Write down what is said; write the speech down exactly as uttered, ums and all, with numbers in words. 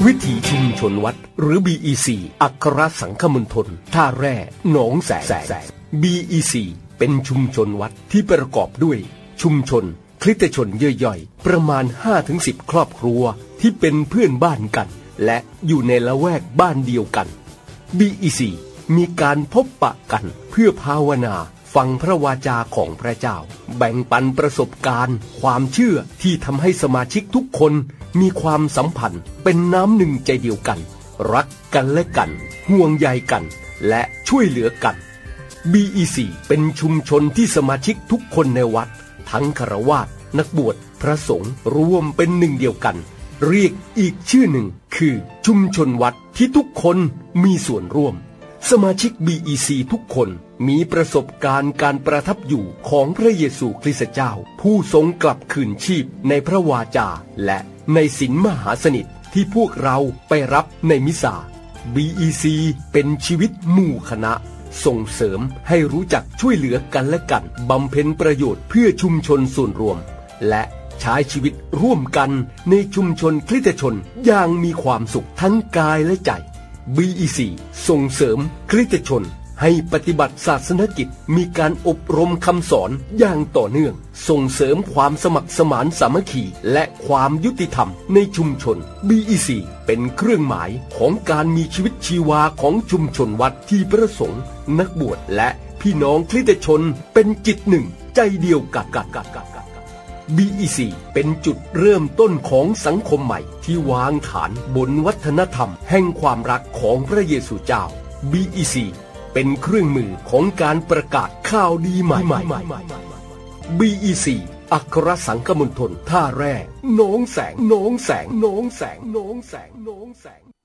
วิถีชุมชนวัดหรือ บี อี ซี อัครสังฆมณฑลท่าแร่หนองแสง บี อี ซี เป็นชุมชนวัดที่ประกอบด้วยชุมชนคริสตชนย่อยๆประมาณ ห้าถึงสิบ ครอบครัวที่เป็นเพื่อนบ้านกันและอยู่ในละแวกบ้านเดียวกัน บี อี ซี มีการพบปะกันเพื่อภาวนาฟังพระวาจาของพระเจ้าแบ่งปันประสบการณ์ความเชื่อที่ทำให้สมาชิกทุกคนมีความสัมพันธ์เป็นน้ำหนึ่งใจเดียวกันรักกันและกันห่วงใยกันและช่วยเหลือกัน บี อี ซี เป็นชุมชนที่สมาชิกทุกคนในวัดทั้งฆราวาสนักบวชพระสงฆ์รวมเป็นหนึ่งเดียวกันเรียกอีกชื่อหนึ่งคือชุมชนวัดที่ทุกคนมีส่วนร่วมสมาชิก บี อี ซี ทุกคนมีประสบการณ์การประทับอยู่ของพระเยซูคริสต์เจ้าผู้ทรงกลับคืนชีพในพระวาจาและในศีลมหาสนิทที่พวกเราไปรับในมิสา บี อี ซี เป็นชีวิตหมู่คณะส่งเสริมให้รู้จักช่วยเหลือกันและกันบำเพ็ญประโยชน์เพื่อชุมชนส่วนรวมและใช้ชีวิตร่วมกันในชุมชนคริสตชนอย่างมีความสุขทั้งกายและใจ บี อี ซี ส่งเสริมคริสตชนให้ปฏิบัติศาสนกิจมีการอบรมคำสอนอย่างต่อเนื่องส่งเสริมความสมัครสมานสามัคคีและความยุติธรรมในชุมชน บี อี ซี เป็นเครื่องหมายของการมีชีวิตชีวาของชุมชนวัดที่ประสงค์นักบวชและพี่น้องคริสตชนเป็นจิตหนึ่งใจเดียวกัน บี อี ซี เป็นจุดเริ่มต้นของสังคมใหม่ที่วางฐานบนวัฒนธรรมแห่งความรักของพระเยซูเจ้า บี อี ซี เป็นเครื่องมือของการประกาศข่าวดีใหม่ บี อี ซี อัครสังฆมณฑลท่าแร่หนองแสงหนองแสงหนองแสงหนองแสงหนองแสง